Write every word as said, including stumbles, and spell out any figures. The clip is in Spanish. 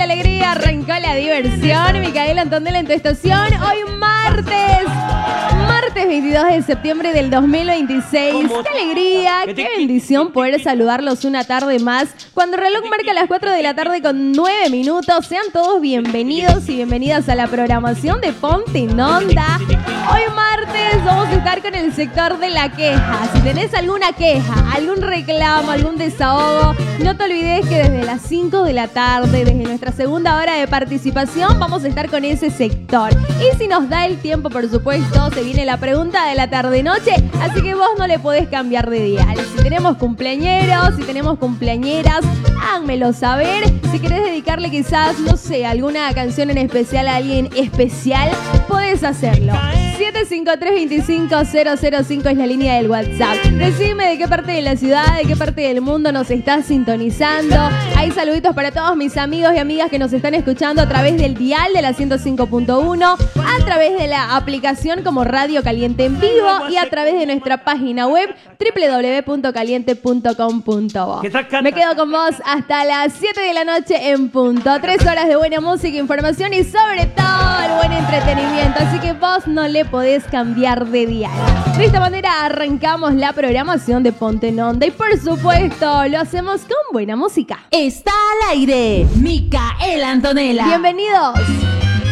alegría, arrancó la diversión. Micaela Antonella en tu estación. Hoy martes, martes veintidós de septiembre del dos mil veintiséis. ¡Qué alegría, qué bendición poder saludarlos una tarde más! Cuando el reloj marca las cuatro de la tarde con nueve minutos, sean todos bienvenidos y bienvenidas a la programación de Ponte en Onda. Hoy martes vamos a estar con el sector de la queja. Si tenés alguna queja, algún reclamo, algún desahogo, no te olvides que desde las cinco de la tarde, desde nuestra segunda hora de participación, vamos a estar con ese sector. Y si nos da el tiempo, por supuesto, se viene la pregunta de la tarde-noche, así que vos no le podés cambiar de dial. Si tenemos cumpleañeros, si tenemos cumpleañeras, háganmelo saber. Si querés dedicarle quizás, no sé, alguna canción en especial a alguien especial, podés hacerlo. siete cinco tres, dos cinco cero cero cinco es la línea del WhatsApp. Decime de qué parte de la ciudad, de qué parte del mundo nos estás sintonizando. Hay saluditos para todos mis amigos y amigas que nos están escuchando a través del dial de la ciento cinco punto uno, a través de la aplicación como Radio Caliente en Vivo y a través de nuestra página web doble u doble u doble u punto caliente punto com punto bo. Me quedo con vos hasta las siete de la noche en punto. Tres horas de buena música, información y sobre todo el buen entretenimiento. Así que vos no le podés cambiar de dial. De esta manera arrancamos la programación de Ponte en Onda y por supuesto lo hacemos con buena música. Está al aire Micaela Antonella. Bienvenidos.